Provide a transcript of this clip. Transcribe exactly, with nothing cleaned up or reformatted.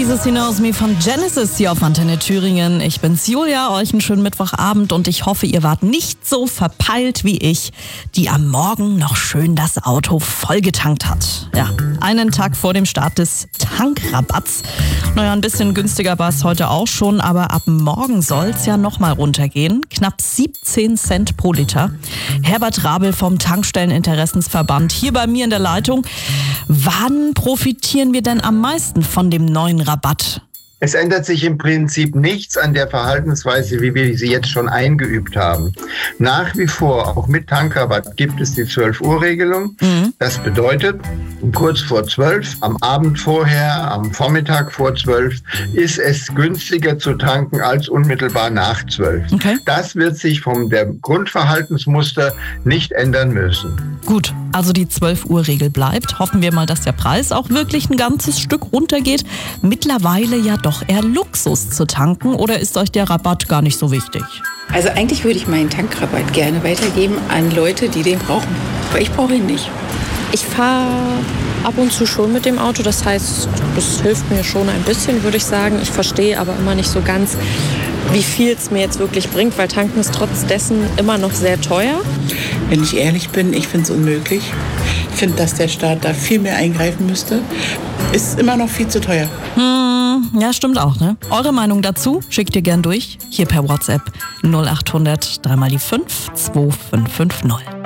Jesus He Knows Me von Genesis hier auf Antenne Thüringen. Ich bin's Julia, euch einen schönen Mittwochabend und ich hoffe, ihr wart nicht so verpeilt wie ich, die am Morgen noch schön das Auto vollgetankt hat. Ja, einen Tag vor dem Start des Tankrabatts. Naja, ein bisschen günstiger war es heute auch schon, aber ab morgen soll's ja nochmal runtergehen. Knapp siebzehn Cent pro Liter. Herbert Rabel vom Tankstelleninteressensverband hier bei mir in der Leitung. Wann profitieren wir denn am meisten von dem neuen Rabatt? Es ändert sich im Prinzip nichts an der Verhaltensweise, wie wir sie jetzt schon eingeübt haben. Nach wie vor, auch mit Tankrabatt, gibt es die zwölf-Uhr-Regelung. Mhm. Das bedeutet, kurz vor zwölf, am Abend vorher, am Vormittag vor zwölf, ist es günstiger zu tanken als unmittelbar nach zwölf. Okay. Das wird sich vom der Grundverhaltensmuster nicht ändern müssen. Gut, also die zwölf-Uhr-Regel bleibt. Hoffen wir mal, dass der Preis auch wirklich ein ganzes Stück runtergeht. Mittlerweile ja doch eher Luxus zu tanken, oder ist euch der Rabatt gar nicht so wichtig? Also eigentlich würde ich meinen Tankrabatt gerne weitergeben an Leute, die den brauchen. Aber ich brauche ihn nicht. Ich fahre ab und zu schon mit dem Auto. Das heißt, das hilft mir schon ein bisschen, würde ich sagen. Ich verstehe aber immer nicht so ganz, wie viel es mir jetzt wirklich bringt, weil tanken ist trotz dessen immer noch sehr teuer. Wenn ich ehrlich bin, ich finde es unmöglich. Ich finde, dass der Staat da viel mehr eingreifen müsste. Ist immer noch viel zu teuer. Hm, ja, stimmt auch, ne? Eure Meinung dazu schickt ihr gern durch. Hier per WhatsApp null acht hundert drei mal die fünf zwei fünf fünf null.